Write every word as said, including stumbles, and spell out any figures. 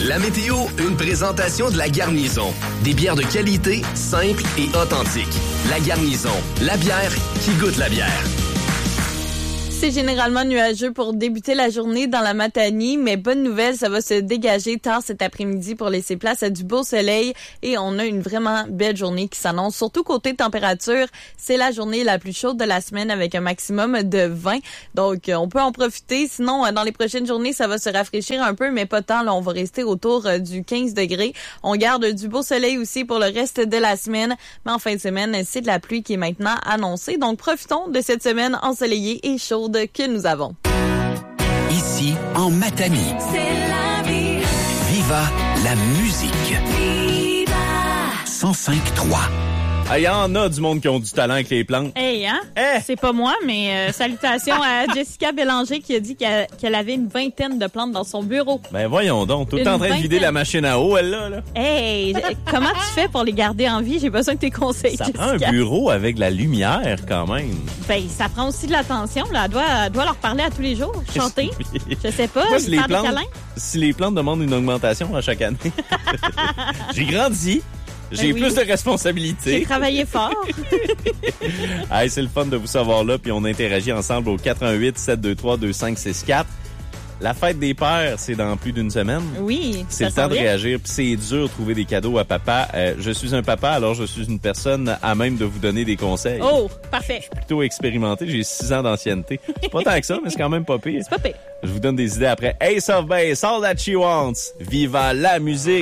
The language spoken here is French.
La météo, une présentation de La Garnison. Des bières de qualité, simples et authentiques. La Garnison, la bière qui goûte la bière. C'est généralement nuageux pour débuter la journée dans la Matanie, mais bonne nouvelle, ça va se dégager tard cet après-midi pour laisser place à du beau soleil et on a une vraiment belle journée qui s'annonce. Surtout côté température, c'est la journée la plus chaude de la semaine avec un maximum de vingt. Donc, on peut en profiter. Sinon, dans les prochaines journées, ça va se rafraîchir un peu, mais pas tant. Là, on va rester autour du quinze degrés. On garde du beau soleil aussi pour le reste de la semaine, mais en fin de semaine, c'est de la pluie qui est maintenant annoncée. Donc, profitons de cette semaine ensoleillée et chaude que nous avons. Ici, en Matanie. C'est la vie. Viva la musique. Viva. cent cinq trois. Il y en a du monde qui ont du talent avec les plantes. Hey, hein? Eh! C'est pas moi, mais euh, salutations à Jessica Bélanger qui a dit qu'elle, qu'elle avait une vingtaine de plantes dans son bureau. Ben voyons donc, tout Une en train de vider vingtaine. la machine à eau, elle là. là. Hey, j- comment tu fais pour les garder en vie? J'ai besoin de tes conseils, Ça Jessica. prend un bureau avec de la lumière quand même. Ben, ça prend aussi de l'attention. Là. Elle, doit, elle doit leur parler à tous les jours, chanter. Je sais pas, Moi, si lui les faire des plantes, câlins. si les plantes demandent une augmentation à chaque année, j'ai grandi. J'ai Ben oui. plus de J'ai responsabilités. travaillé fort. Hey, c'est le fun de vous savoir là, puis on interagit ensemble au quatre un huit, sept deux trois, deux cinq six quatre. La fête des pères, c'est dans plus d'une semaine. Oui, C'est ça le temps s'en de vient. réagir, puis c'est dur de trouver des cadeaux à papa. Euh, je suis un papa, alors je suis une personne à même de vous donner des conseils. Oh, parfait. Plutôt expérimenté, j'ai six ans d'ancienneté. C'est pas tant que ça, mais c'est quand même pas pire. C'est pas pire. Je vous donne des idées après. Ace of Base, All That She Wants. Viva la musique!